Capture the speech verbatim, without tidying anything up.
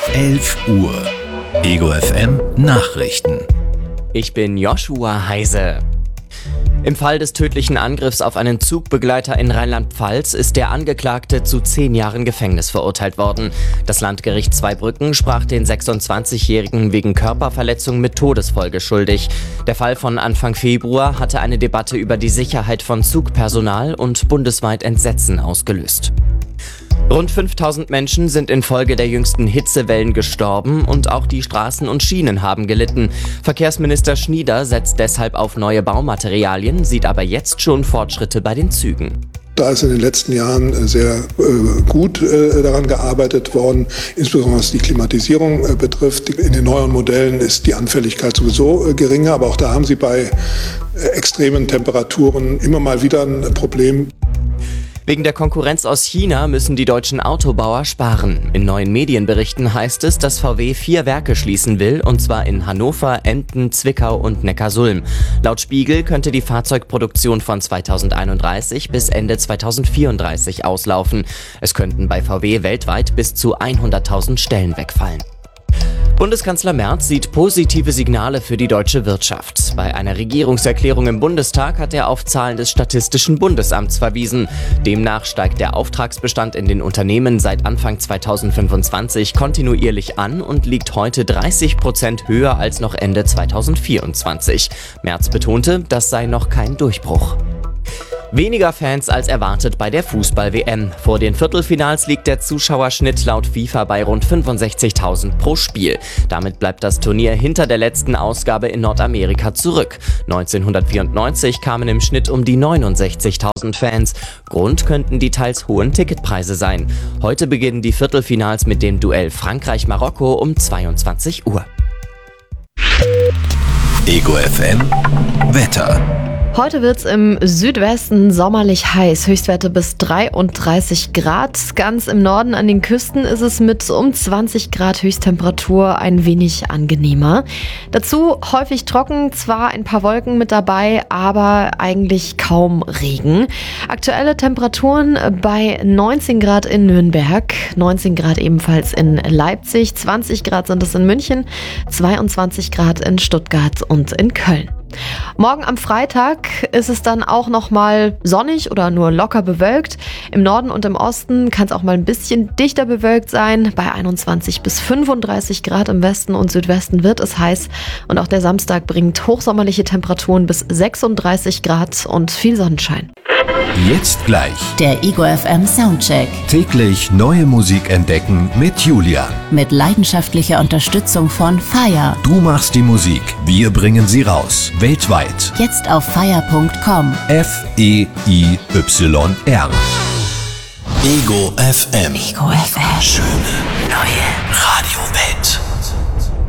elf Uhr. Ego F M Nachrichten. Ich bin Joshua Heise. Im Fall des tödlichen Angriffs auf einen Zugbegleiter in Rheinland-Pfalz ist der Angeklagte zu zehn Jahren Gefängnis verurteilt worden. Das Landgericht Zweibrücken sprach den sechsundzwanzigjährigen wegen Körperverletzung mit Todesfolge schuldig. Der Fall von Anfang Februar hatte eine Debatte über die Sicherheit von Zugpersonal und bundesweit Entsetzen ausgelöst. Rund fünftausend Menschen sind infolge der jüngsten Hitzewellen gestorben und auch die Straßen und Schienen haben gelitten. Verkehrsminister Schnieder setzt deshalb auf neue Baumaterialien, sieht aber jetzt schon Fortschritte bei den Zügen. Da ist in den letzten Jahren sehr äh, gut äh, daran gearbeitet worden, insbesondere was die Klimatisierung äh, betrifft. In den neueren Modellen ist die Anfälligkeit sowieso äh, geringer, aber auch da haben sie bei äh, extremen Temperaturen immer mal wieder ein Problem. Wegen der Konkurrenz aus China müssen die deutschen Autobauer sparen. In neuen Medienberichten heißt es, dass V W vier Werke schließen will, und zwar in Hannover, Emden, Zwickau und Neckarsulm. Laut Spiegel könnte die Fahrzeugproduktion von zweitausendeinunddreißig bis Ende zweitausendvierunddreißig auslaufen. Es könnten bei V W weltweit bis zu hunderttausend Stellen wegfallen. Bundeskanzler Merz sieht positive Signale für die deutsche Wirtschaft. Bei einer Regierungserklärung im Bundestag hat er auf Zahlen des Statistischen Bundesamts verwiesen. Demnach steigt der Auftragsbestand in den Unternehmen seit Anfang zweitausendfünfundzwanzig kontinuierlich an und liegt heute dreißig Prozent höher als noch Ende zweitausendvierundzwanzig. Merz betonte, das sei noch kein Durchbruch. Weniger Fans als erwartet bei der Fußball-W M. Vor den Viertelfinals liegt der Zuschauerschnitt laut FIFA bei rund fünfundsechzigtausend pro Spiel. Damit bleibt das Turnier hinter der letzten Ausgabe in Nordamerika zurück. neunzehnhundertvierundneunzig kamen im Schnitt um die neunundsechzigtausend Fans. Grund könnten die teils hohen Ticketpreise sein. Heute beginnen die Viertelfinals mit dem Duell Frankreich-Marokko um zweiundzwanzig Uhr. Ego F M Wetter. Heute wird's im Südwesten sommerlich heiß, Höchstwerte bis dreiunddreißig Grad. Ganz im Norden an den Küsten ist es mit um zwanzig Grad Höchsttemperatur ein wenig angenehmer. Dazu häufig trocken, zwar ein paar Wolken mit dabei, aber eigentlich kaum Regen. Aktuelle Temperaturen bei neunzehn Grad in Nürnberg, neunzehn Grad ebenfalls in Leipzig, zwanzig Grad sind es in München, zweiundzwanzig Grad in Stuttgart und in Köln. Morgen am Freitag ist es dann auch nochmal sonnig oder nur locker bewölkt. Im Norden und im Osten kann es auch mal ein bisschen dichter bewölkt sein. Bei einundzwanzig bis fünfunddreißig Grad im Westen und Südwesten wird es heiß. Und auch der Samstag bringt hochsommerliche Temperaturen bis sechsunddreißig Grad und viel Sonnenschein. Jetzt gleich Der Ego F M Soundcheck. täglich neue Musik entdecken mit Julian. Mit leidenschaftlicher Unterstützung von Fire. Du machst die Musik, wir bringen sie raus. Weltweit. Jetzt auf fire punkt com. F E I Y R. Ego F M. Ego F M. Schöne neue Radiowelt.